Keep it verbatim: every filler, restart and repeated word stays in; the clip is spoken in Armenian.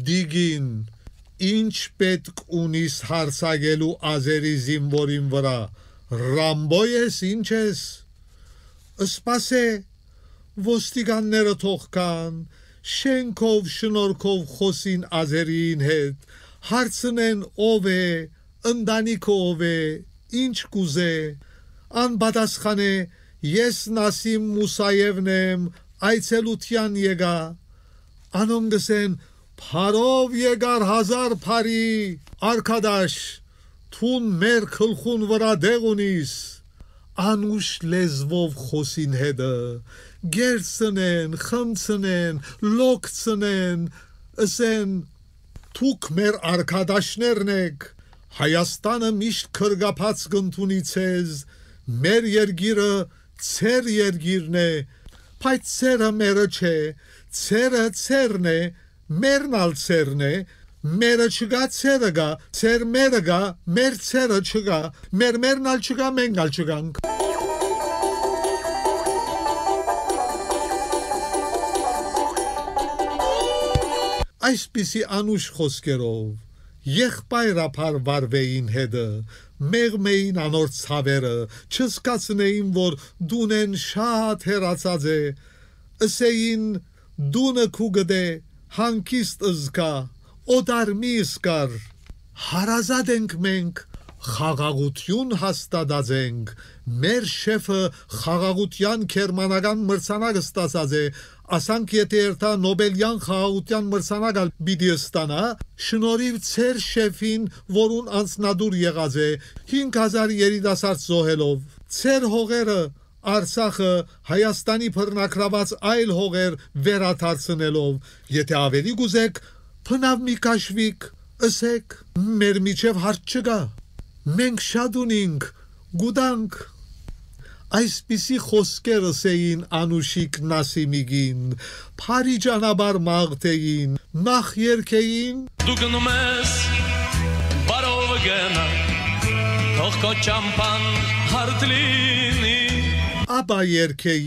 դիգին ինչ պետք ունիս հարցակելու ազերի զինվորին վրա, Ռամբո ես, ինչ ես, սպասե, ոստիկանները թող կան, շենքով շնորհքով խոսին ազերիին հետ, հարցնեն ով է, ընտանիքը ով է, ինչ կուզե, անպատասխան է, ես Նասիմ Մուսայևն եմ, այցելության եկա, անոն գսեն, Փարով եկար հազար փարի, Արքադաշ, թուն մեր քլխուն վրա դեղ ունիս, անուշ լեզվով խոսին հետը, գերցնեն, խմցնեն, լոկցնեն, ասեն, թուք մեր Արքադաշներն եք, Հայաստանը միշտ քրգապած կընդունի ցեզ, մեր երգիրը ցեր երգիրն է, բայց ցերը մերը չէ, ցերը ցերն է, մերն ալ ցերն է, մերը չգա ցերը գա, ցեր մերը գա, մեր ցերը չգա, մեր մերն ալ չգա, մենք ալ չգանք։ Այսպիսի անուշ խոսքերով եղբայրապար վարվեին հետը, մեղմեին անոր ցավերը, չսկացնեին, որ դունեն շատ հերացած է, ըսեին դունը քու գդե, հանկիստ ըզկա, օդար մի ըսկար, հարազատ ենք մենք, խաղաղություն հաստատած ենք, մեր շեֆը խաղաղության քերմանական մրցանակ ստացած է, ասանք եթե երթա Նոբելյան խաղաղության մրցանակ պիտի ստանա, շնորհիվ ցեր շեֆին, որուն անձնադուր եղած է, հինգ հազար երիտասարդ զոհելով, ցեր հողերը Արցախը Հայաստանի բռնակրաված այլ հողեր վերադարձնելով, եթե ավելի գուզեք, փնավ մի կաշվիկ, ըսեք, մեր միջև հարց չկա, մենք շատ ունենք, գուտանք, այսպիսի խոսքեր ըսեին Անուշիկ Նասիմիգին, փարիջանաբար մաղթեին, նախ երգեին, դու գնում ես բարով գնա, թող քո ճամփան հարդ լինի, ապա երգեին